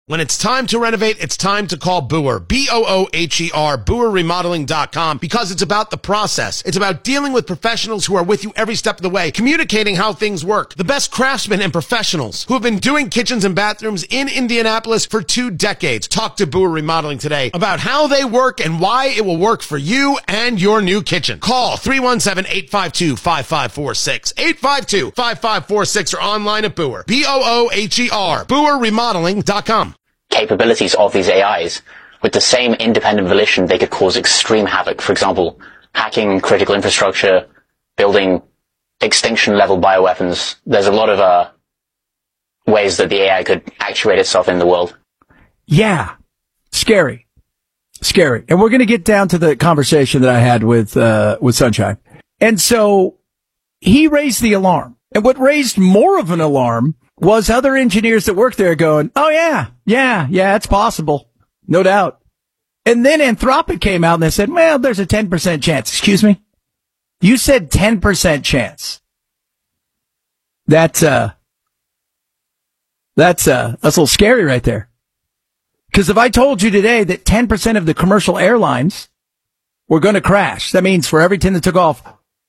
When it's time to renovate, it's time to call Booher. B-O-O-H-E-R, BooherRemodeling.com, because it's about the process. It's about dealing with professionals who are with you every step of the way, communicating how things work. The best craftsmen and professionals who have been doing kitchens and bathrooms in Indianapolis for 2 decades. Talk to Booher Remodeling today about how they work and why it will work for you and your new kitchen. Call 317-852-5546, 852-5546, or online at Booher. B-O-O-H-E-R, BooherRemodeling.com. Capabilities of these AIs, with the same independent volition, they could cause extreme havoc. For example, hacking critical infrastructure, building extinction-level bioweapons. There's a lot of ways that the AI could actuate itself in the world. Yeah. Scary. Scary. And we're going to get down to the conversation that I had with Sunshine. And so he raised the alarm. And what raised more of an alarm was other engineers that work there going, oh yeah, it's possible. No doubt. And then Anthropic came out and they said, well, there's a 10% chance. Excuse me? You said 10% chance. That's a little scary right there. Because if I told you today that 10% of the commercial airlines were going to crash, that means for every 10 that took off,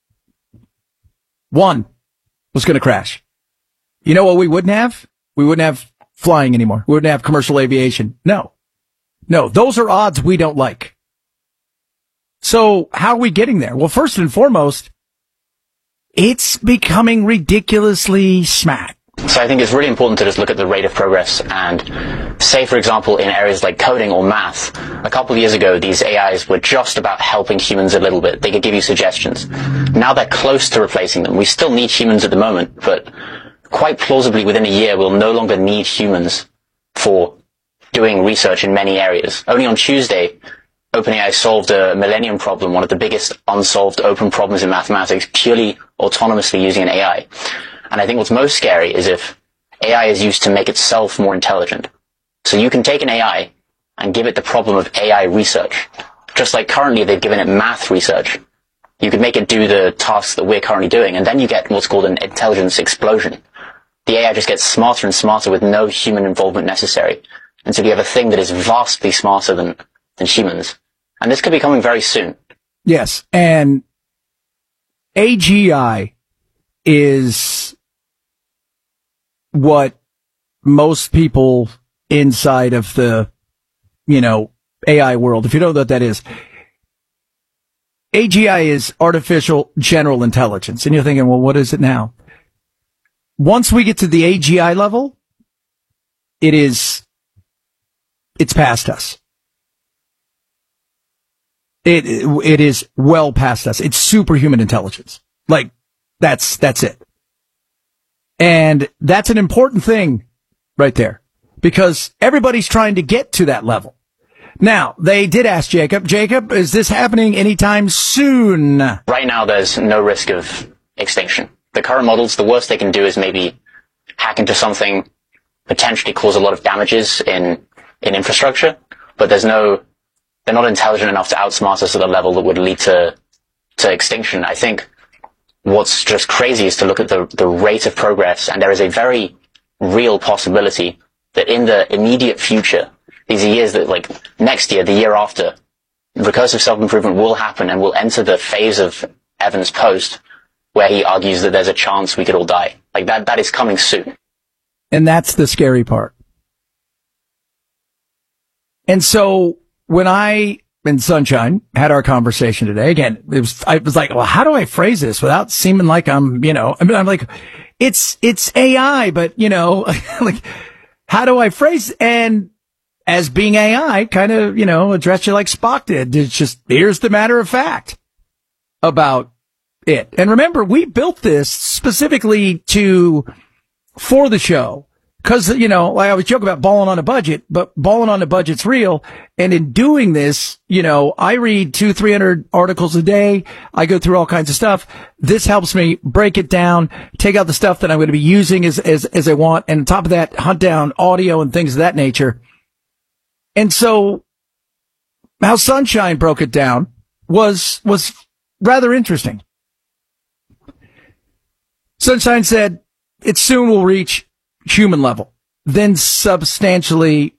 1 was going to crash. You know what we wouldn't have? We wouldn't have flying anymore. We wouldn't have commercial aviation. No, those are odds we don't like. So how are we getting there? Well, first and foremost, it's becoming ridiculously smart. So I think it's really important to just look at the rate of progress and say, for example, in areas like coding or math, a couple of years ago, these AIs were just about helping humans a little bit. They could give you suggestions. Now they're close to replacing them. We still need humans at the moment, but quite plausibly within a year, we'll no longer need humans for doing research in many areas. Only on Tuesday, OpenAI solved a millennium problem, one of the biggest unsolved open problems in mathematics, purely autonomously using an AI. And I think what's most scary is if AI is used to make itself more intelligent. So you can take an AI and give it the problem of AI research. Just like currently they've given it math research. You could make it do the tasks that we're currently doing, and then you get what's called an intelligence explosion. The AI just gets smarter and smarter with no human involvement necessary. And so you have a thing that is vastly smarter than humans. And this could be coming very soon. Yes. And AGI is what most people inside of the, AI world, if you don't know what that is, AGI is artificial general intelligence. And you're thinking, well, what is it now? Once we get to the AGI level, it's past us. It is well past us. It's superhuman intelligence. Like, that's it. And that's an important thing right there, because everybody's trying to get to that level. Now, they did ask Jacob, is this happening anytime soon? Right now, there's no risk of extinction. The current models, the worst they can do is maybe hack into something, potentially cause a lot of damages in infrastructure, but they're not intelligent enough to outsmart us at a level that would lead to extinction. I think what's just crazy is to look at the rate of progress, and there is a very real possibility that in the immediate future, these are years that, like, next year, the year after, recursive self-improvement will happen, and we'll enter the phase of Evan's post where he argues that there's a chance we could all die. Like, that is coming soon. And that's the scary part. And so when I and Sunshine had our conversation today, again, I was like, well, how do I phrase this without seeming like I'm like, it's AI, but like, how do I phrase? And as being AI, kind of, address you like Spock did. It's just, here's the matter of fact about it. And remember, we built this specifically for the show. Cause, like I always joke about balling on a budget, but balling on a budget's real. And in doing this, I read 200-300 articles a day. I go through all kinds of stuff. This helps me break it down, take out the stuff that I'm going to be using as I want. And on top of that, hunt down audio and things of that nature. And so how Sunshine broke it down was rather interesting. Sunshine said it soon will reach human level, then substantially